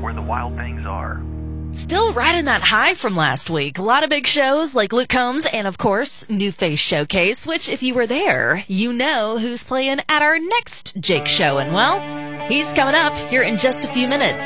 where the wild things are. Still riding that high from last week. A lot of big shows like Luke Combs and, of course, New Face Showcase, which, if you were there, you know who's playing at our next Jake show. And, well, he's coming up here in just a few minutes.